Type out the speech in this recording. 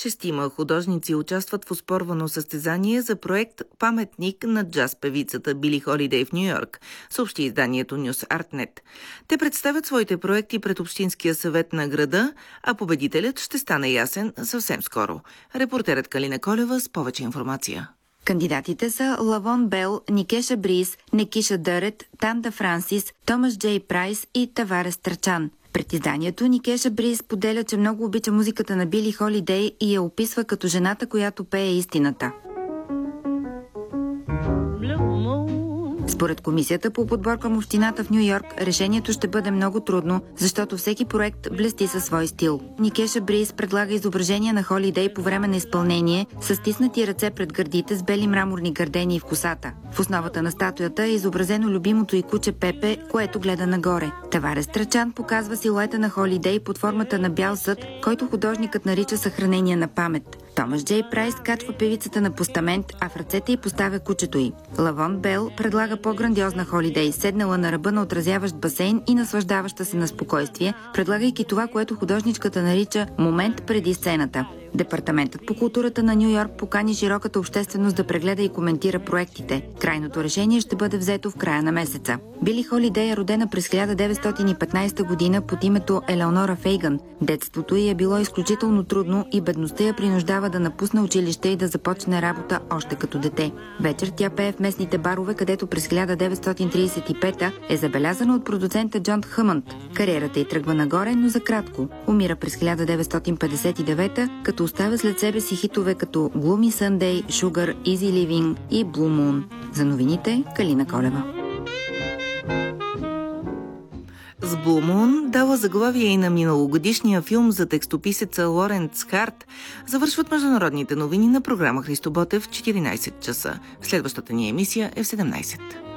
6 художници участват в оспорвано състезание за проект «Паметник на джаз-певицата Били Холидей в Нью-Йорк», съобщи изданието NewsArtNet. Те представят своите проекти пред Общинския съвет на града, а победителят ще стане ясен съвсем скоро. Репортерът Калина Колева с повече информация. Кандидатите са Лавон Бел, Никеша Бриз, Некиша Дърет, Танда Франсис, Томас Джей Прайс и Таварес Трачан. Пред изданието Никеша Бриз поделя, че много обича музиката на Били Холидей и я описва като жената, която пее истината. Според комисията по подбор към общината в Ню-Йорк, решението ще бъде много трудно, защото всеки проект блести със свой стил. Никеша Бриз предлага изображение на Холидей по време на изпълнение с стиснати ръце пред гърдите с бели мраморни гърдени в косата. В основата на статуята е изобразено любимото й куче Пепе, което гледа нагоре. Таварес Трачан показва силуета на Холидей под формата на бял съд, който художникът нарича съхранение на памет. Томас Джей Прайс качва певицата на постамент, а в ръцете й поставя кучето й. Лавон Бел предлага по-грандиозна Холидей, седнала на ръба на отразяващ басейн и наслаждаваща се на спокойствие, предлагайки това, което художничката нарича момент преди сцената. Департаментът по културата на Ню-Йорк покани широката общественост да прегледа и коментира проектите. Крайното решение ще бъде взето в края на месеца. Били Холидей е родена през 1915 година под името Елеонора Фейгън. Детството й е било изключително трудно и бедността я принуждава да напусне училище и да започне работа още като дете. Вечер тя пее в местните барове, където през 1935 е забелязана от продуцента Джон Хъмънд. Кариерата й тръгва нагоре, но за кратко. Умира през 1959, като оставя след себе си хитове като Gloomy Sunday, Sugar, Easy Living и Blue Moon. За новините Калина Колева. С Blue Moon дала заглавие и на миналогодишния филм за текстописеца Лоренц Харт, завършват международните новини на програма Христо Ботев в 14 часа. Следващата ни емисия е в 17.